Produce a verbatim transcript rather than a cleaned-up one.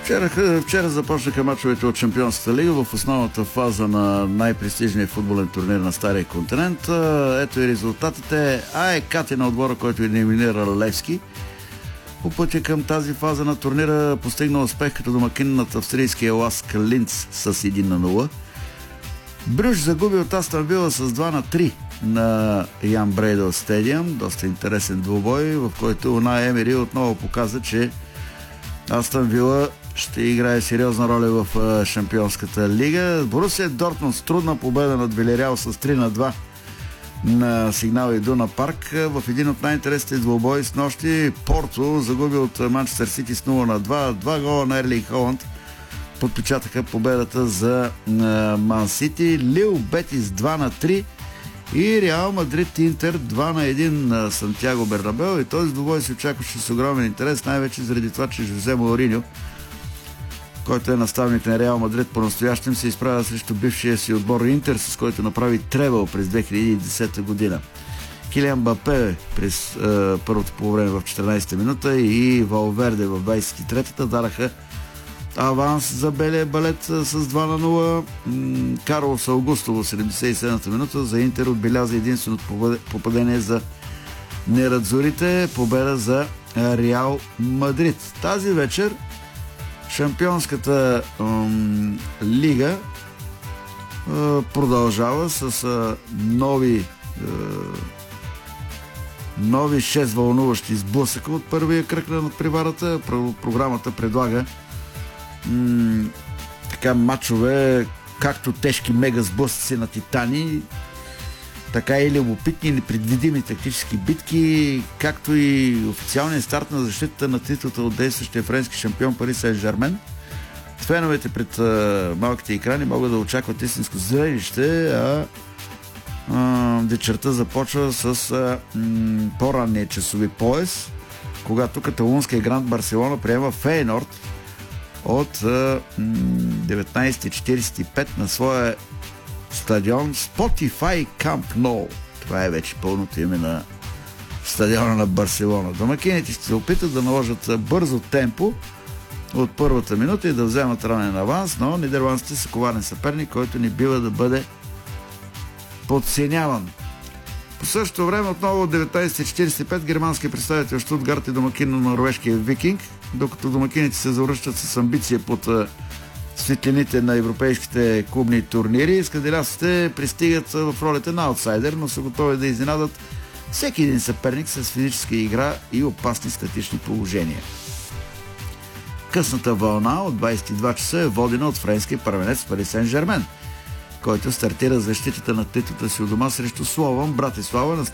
Вчера, вчера започнаха мачовете от Шампионската лига в основната фаза на най-престижния футболен турнир на Стария континент. Ето и резултатите. АЕК Атина, отбора, който елиминира Левски, по пътя към тази фаза на турнира постигна успех като домакин над австрийския Ласк Линц с едно на нула. Брюж загуби от Астън Вила с два на три на Ян Брейдъл стадиум. Доста интересен двубой, в който Унай Емери отново показа, че Астън Вила ще играе сериозна роля в Шампионската лига. Борусия Дортмунд с трудна победа над Вилереал с три на два на Сигнал Идуна парк. В един от най-интересните двубои с нощи Порто загуби от Манчестър Сити с нула на два. Два гола на Ерлинг Холанд подпечатаха победата за Ман Сити. Лил Бетис два на три и Реал Мадрид Интер два на един на Сантьяго Бернабеу. И този двубой се очакваше с огромен интерес, най-вече заради това, че Жозе Мауриньо, който е наставник на Реал Мадрид, по-настоящем се изправя срещу бившия си отбор Интер, с който направи требъл през две хиляди и десета година. Килиан Мбапе през е, първото по време в четиринадесета минута и Валверде в двадесет и третата дараха аванс за белия балет с два на нула. Карлос Аугусто в седемдесет и седмата минута за Интер отбеляза единственото попадение за нерадзорите. Победа за Реал Мадрид. Тази вечер Шампионската м, лига е, продължава с е, нови е, нови шест вълнуващи сблъсъка от първия кръг на надпреварата. Програмата предлага м, така матчове, както тежки мега сблъсъци на титани, така и любопитни и непредвидими тактически битки, както и официалния старт на защитата на титлата от действащия френски шампион Пари Сен-Жермен. Феновете пред а, малките екрани могат да очакват истинско зрелище, а, а вечерта започва с а, м, по-ранния часови пояс, когато каталунския Гранд Барселона приема Фейнорд от а, м, деветнадесет четиридесет и пет на своя стадион Spotify Camp Nou. Това е вече пълното име на стадиона на Барселона. Домакините ще се опитат да наложат бързо темпо от първата минута и да вземат ранен аванс, но нидерландците са коварен съперник, който не бива да бъде подценяван. По същото време отново от деветнадесет четиридесет и пет германския представител Штутгарт е домакин на норвежкия Викинг, докато домакините се завръщат с амбиция под светлините на европейските клубни турнири. Скандинавците пристигат в ролята на аутсайдер, но са готови да изненадат всеки един съперник с физическа игра и опасни статични положения. Късната вълна от двадесет и два часа е водена от френския първенец Пари Сен-Жермен, който стартира защитата на титлата си у дома срещу Слован Братислава на